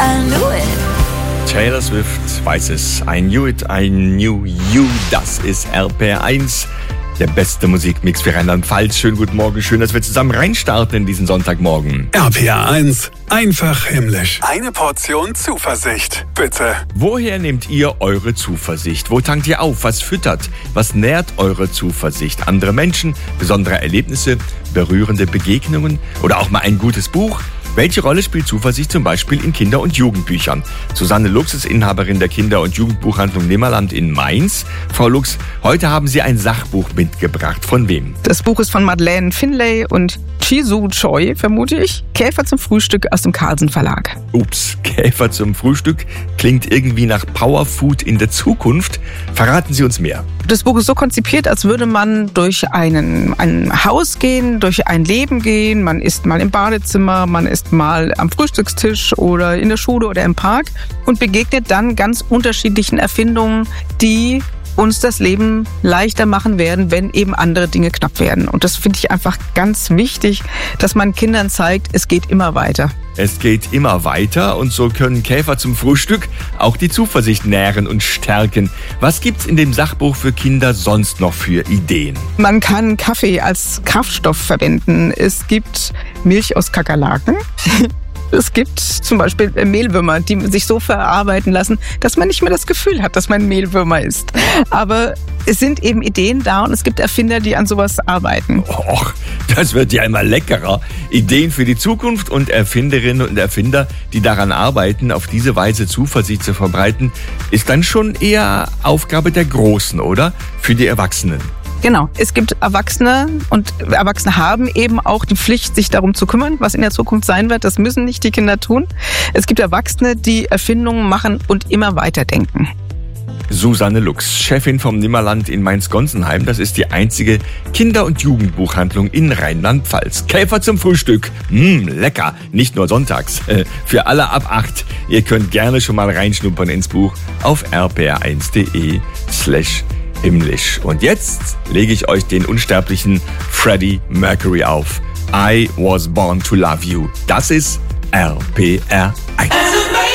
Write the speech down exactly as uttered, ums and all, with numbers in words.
I knew it. Taylor Swift weiß es. I knew it, I knew you. Das ist R P R eins. Der beste Musikmix für Rheinland-Pfalz. Schönen guten Morgen, schön, dass wir zusammen reinstarten in diesen Sonntagmorgen. R P R eins, einfach himmlisch. Eine Portion Zuversicht, bitte. Woher nehmt ihr eure Zuversicht? Wo tankt ihr auf? Was füttert? Was nährt eure Zuversicht? Andere Menschen, besondere Erlebnisse, berührende Begegnungen oder auch mal ein gutes Buch? Welche Rolle spielt Zuversicht zum Beispiel in Kinder- und Jugendbüchern? Susanne Lux ist Inhaberin der Kinder- und Jugendbuchhandlung Nimmerland in Mainz. Frau Lux, heute haben Sie ein Sachbuch mitgebracht. Von wem? Das Buch ist von Madeleine Finlay und Chi-Soo Choi, vermute ich. Käfer zum Frühstück aus dem Carlsen Verlag. Ups, Käfer zum Frühstück klingt irgendwie nach Powerfood in der Zukunft. Verraten Sie uns mehr. Das Buch ist so konzipiert, als würde man durch einen, ein Haus gehen, durch ein Leben gehen. Man ist mal im Badezimmer, man ist mal am Frühstückstisch oder in der Schule oder im Park und begegnet dann ganz unterschiedlichen Erfindungen, die uns das Leben leichter machen werden, wenn eben andere Dinge knapp werden. Und das finde ich einfach ganz wichtig, dass man Kindern zeigt, es geht immer weiter. Es geht immer weiter und so können Käfer zum Frühstück auch die Zuversicht nähren und stärken. Was gibt's in dem Sachbuch für Kinder sonst noch für Ideen? Man kann Kaffee als Kraftstoff verwenden. Es gibt Milch aus Kakerlaken. Es gibt zum Beispiel Mehlwürmer, die sich so verarbeiten lassen, dass man nicht mehr das Gefühl hat, dass man Mehlwürmer ist. Aber es sind eben Ideen da und es gibt Erfinder, die an sowas arbeiten. Och, das wird ja immer leckerer. Ideen für die Zukunft und Erfinderinnen und Erfinder, die daran arbeiten, auf diese Weise Zuversicht zu verbreiten, ist dann schon eher Aufgabe der Großen, oder? Für die Erwachsenen. Genau, es gibt Erwachsene und Erwachsene haben eben auch die Pflicht, sich darum zu kümmern, was in der Zukunft sein wird. Das müssen nicht die Kinder tun. Es gibt Erwachsene, die Erfindungen machen und immer weiterdenken. Susanne Lux, Chefin vom Nimmerland in Mainz-Gonsenheim. Das ist die einzige Kinder- und Jugendbuchhandlung in Rheinland-Pfalz. Käfer zum Frühstück. Mmm, lecker. Nicht nur sonntags. Für alle ab acht. Ihr könnt gerne schon mal reinschnuppern ins Buch auf r p r eins punkt d e slash himmlisch. Und jetzt lege ich euch den unsterblichen Freddie Mercury auf. I was born to love you. Das ist R P R eins.